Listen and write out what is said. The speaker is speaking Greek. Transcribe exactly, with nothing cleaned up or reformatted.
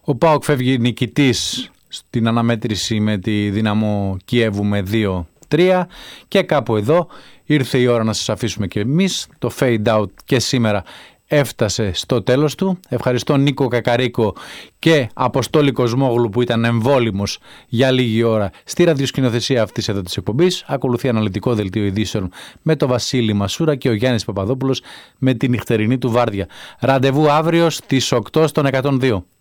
Ο ΠΑΟΚ φεύγει νικητής στην αναμέτρηση με τη Δύναμο Κιέβου με δύο τρία και κάπου εδώ ήρθε η ώρα να σας αφήσουμε και εμείς. Το fade out και σήμερα έφτασε στο τέλος του. Ευχαριστώ Νίκο Κακαρίκο και Αποστόλη Κοσμόγλου που ήταν εμβόλυμος για λίγη ώρα στη ραδιοσκηνοθεσία αυτής εδώ της εκπομπής. Ακολουθεί αναλυτικό δελτίο ειδήσεων με το Βασίλη Μασούρα και ο Γιάννης Παπαδόπουλος με τη νυχτερινή του βάρδια. Ραντεβού αύριο στις οκτώ στον εκατόν δύο.